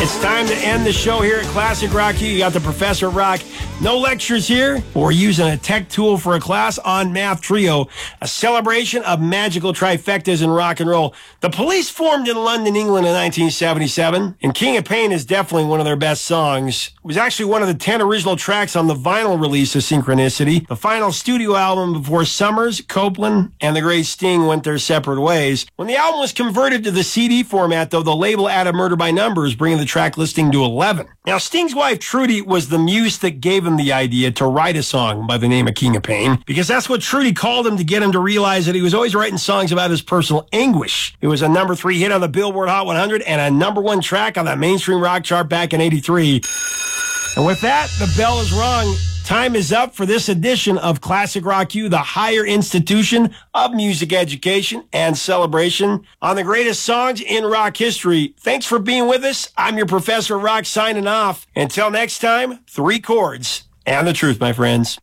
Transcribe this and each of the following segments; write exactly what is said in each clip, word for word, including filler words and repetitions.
It's time to end the show here at Classic Rock U. You got the Professor of Rock. No lectures here. We're using a tech tool for a class on Math Trio, a celebration of magical trifectas in rock and roll. The Police formed in London, England in nineteen seventy-seven, and King of Pain is definitely one of their best songs. It was actually one of the ten original tracks on the vinyl release of Synchronicity, the final studio album before Summers, Copeland, and the great Sting went their separate ways. When the album was converted to the C D format, though, the label added Murder by Numbers, bringing the track listing to eleven. Now, Sting's wife, Trudy, was the muse that gave him the idea to write a song by the name of King of Pain, because that's what Trudy called him to get him to realize that he was always writing songs about his personal anguish. It was a number three hit on the Billboard Hot one hundred and a number one track on the mainstream rock chart back in eighty-three. And with that, the bell is rung. Time is up for this edition of Classic Rock U, the higher institution of music education and celebration on the greatest songs in rock history. Thanks for being with us. I'm your Professor of Rock signing off. Until next time, three chords and the truth, my friends.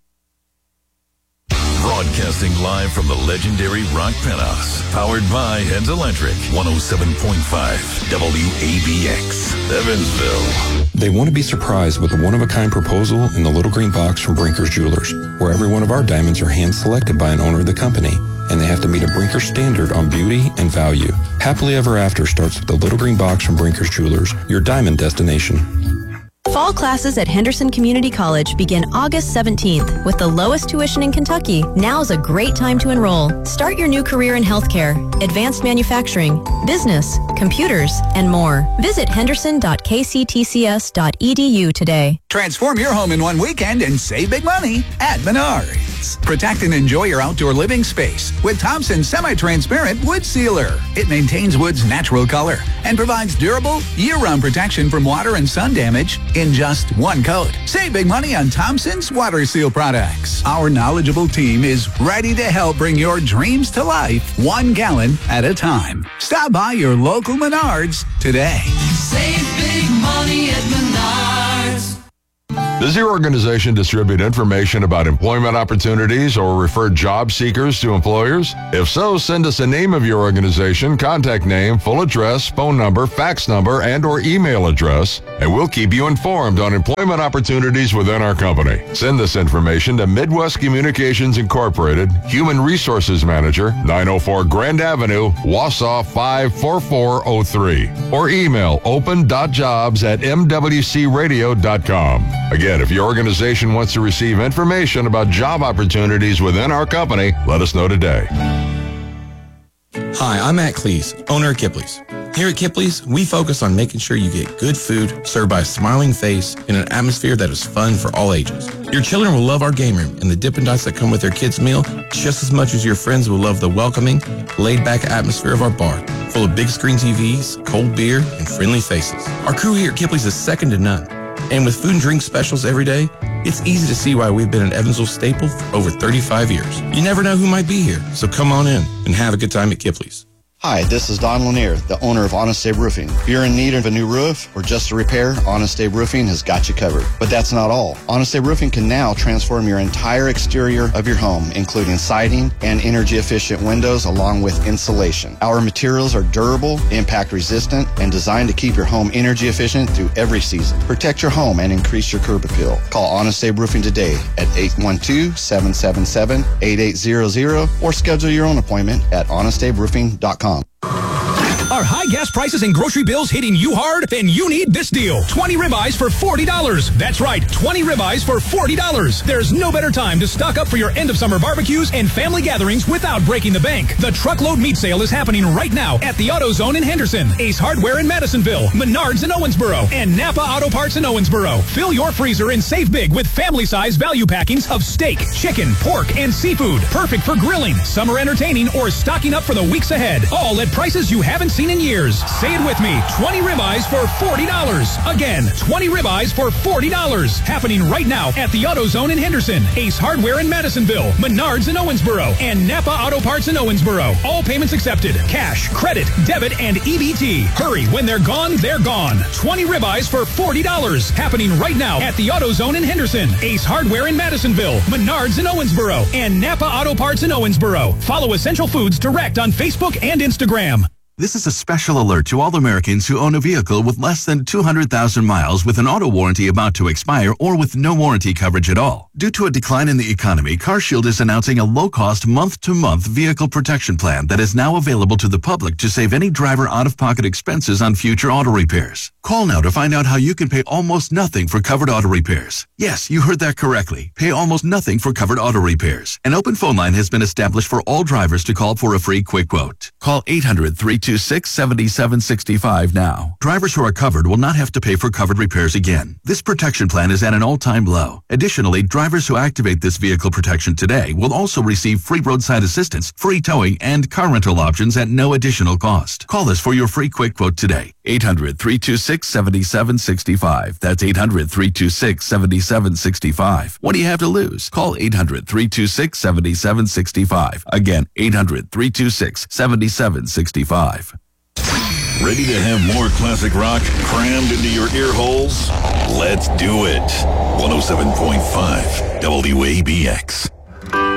Broadcasting live from the legendary Rock Penthouse. Powered by Heads Electric. one oh seven point five W A B X. Evansville. They want to be surprised with a one-of-a-kind proposal in the little green box from Brinker's Jewelers, where every one of our diamonds are hand-selected by an owner of the company, and they have to meet a Brinker standard on beauty and value. Happily Ever After starts with the little green box from Brinker's Jewelers, your diamond destination. Fall classes at Henderson Community College begin August seventeenth. With the lowest tuition in Kentucky, now's a great time to enroll. Start your new career in healthcare, advanced manufacturing, business, computers, and more. Visit henderson dot k c t c s dot e d u today. Transform your home in one weekend and save big money at Menards. Protect and enjoy your outdoor living space with Thompson's semi-transparent wood sealer. It maintains wood's natural color and provides durable, year-round protection from water and sun damage in just one coat. Save big money on Thompson's Water Seal products. Our knowledgeable team is ready to help bring your dreams to life one gallon at a time. Stop by your local Menards today. Save big money at Menards. Does your organization distribute information about employment opportunities or refer job seekers to employers? If so, send us a name of your organization, contact name, full address, phone number, fax number, and or email address, and we'll keep you informed on employment opportunities within our company. Send this information to Midwest Communications Incorporated, Human Resources Manager, nine oh four Grand Avenue, Wausau five four four oh three, or email open dot jobs at m w c radio dot com. Again, if your organization wants to receive information about job opportunities within our company, let us know today. Hi, I'm Matt Cleese, owner of Kipley's. Here at Kipley's, we focus on making sure you get good food served by a smiling face in an atmosphere that is fun for all ages. Your children will love our game room and the Dippin' Dots that come with their kids' meal just as much as your friends will love the welcoming, laid-back atmosphere of our bar, full of big screen T Vs, cold beer, and friendly faces. Our crew here at Kipley's is second to none. And with food and drink specials every day, it's easy to see why we've been an Evansville staple for over thirty-five years. You never know who might be here, so come on in and have a good time at Kipley's. Hi, this is Don Lanier, the owner of Honest Abe Roofing. If you're in need of a new roof or just a repair, Honest Abe Roofing has got you covered. But that's not all. Honest Abe Roofing can now transform your entire exterior of your home, including siding and energy-efficient windows along with insulation. Our materials are durable, impact-resistant, and designed to keep your home energy-efficient through every season. Protect your home and increase your curb appeal. Call Honest Abe Roofing today at eight one two, seven seven seven, eight eight zero zero or schedule your own appointment at honest abe roofing dot com. Are high gas prices and grocery bills hitting you hard? Then you need this deal. twenty ribeyes for forty dollars. That's right, twenty ribeyes for forty dollars. There's no better time to stock up for your end-of-summer barbecues and family gatherings without breaking the bank. The truckload meat sale is happening right now at the AutoZone in Henderson, Ace Hardware in Madisonville, Menards in Owensboro, and Napa Auto Parts in Owensboro. Fill your freezer and save big with family-size value packings of steak, chicken, pork, and seafood. Perfect for grilling, summer entertaining, or stocking up for the weeks ahead. All at prices you haven't seen in years. Say it with me. twenty ribeyes for forty dollars. Again, twenty ribeyes for forty dollars. Happening right now at the AutoZone in Henderson, Ace Hardware in Madisonville, Menards in Owensboro, and Napa Auto Parts in Owensboro. All payments accepted. Cash, credit, debit, and E B T. Hurry. When they're gone, they're gone. twenty ribeyes for forty dollars. Happening right now at the AutoZone in Henderson, Ace Hardware in Madisonville, Menards in Owensboro, and Napa Auto Parts in Owensboro. Follow Essential Foods Direct on Facebook and Instagram. This is a special alert to all Americans who own a vehicle with less than two hundred thousand miles with an auto warranty about to expire or with no warranty coverage at all. Due to a decline in the economy, CarShield is announcing a low-cost month-to-month vehicle protection plan that is now available to the public to save any driver out-of-pocket expenses on future auto repairs. Call now to find out how you can pay almost nothing for covered auto repairs. Yes, you heard that correctly. Pay almost nothing for covered auto repairs. An open phone line has been established for all drivers to call for a free quick quote. Call eight hundred, three two six, seven seven six five now. Drivers who are covered will not have to pay for covered repairs again. This protection plan is at an all-time low. Additionally, drivers who activate this vehicle protection today will also receive free roadside assistance, free towing, and car rental options at no additional cost. Call us for your free quick quote today. eight hundred, three two six, seven seven six five. That's eight hundred, three two six, seven seven six five. What do you have to lose? Call eight hundred, three two six, seven seven six five. Again, eight hundred, three two six, seven seven six five. Ready to have more classic rock crammed into your ear holes? Let's do it. one oh seven point five W A B X.